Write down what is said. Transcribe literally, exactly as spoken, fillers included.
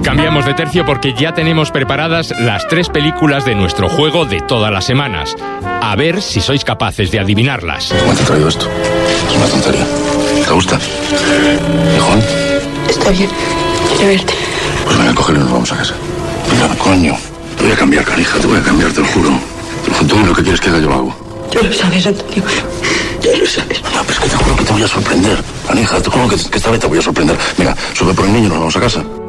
Cambiamos de tercio porque ya tenemos preparadas las tres películas de nuestro juego de todas las semanas. A ver si sois capaces de adivinarlas. ¿Cómo te he traído esto? Es una tontería. ¿Te gusta? ¿Hijón? Está bien. Quiero verte. Pues venga, cógelo y nos vamos a casa. Venga, coño. Te voy a cambiar, canija. Te voy a cambiar, te lo juro. Todo lo que quieres que haga yo lo hago. Ya lo sabes, Antonio. Ya lo sabes. No, pero es que te juro que te voy a sorprender. Canija, te juro que, que esta vez te voy a sorprender. Venga, sube por el niño y nos vamos a casa.